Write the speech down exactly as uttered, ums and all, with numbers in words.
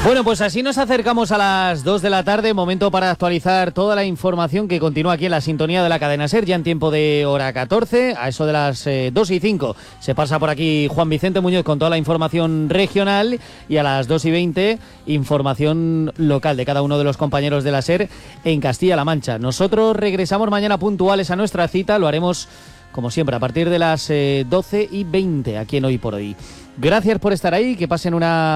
Bueno, pues así nos acercamos a las dos de la tarde, momento para actualizar toda la información que continúa aquí en la sintonía de la cadena SER, ya en tiempo de hora catorce, a eso de las eh, dos y cinco. Se pasa por aquí Juan Vicente Muñoz con toda la información regional y a las dos y veinte información local de cada uno de los compañeros de la SER en Castilla-La Mancha. Nosotros regresamos mañana puntuales a nuestra cita, lo haremos como siempre a partir de las eh, doce y veinte aquí en Hoy por Hoy. Gracias por estar ahí, que pasen una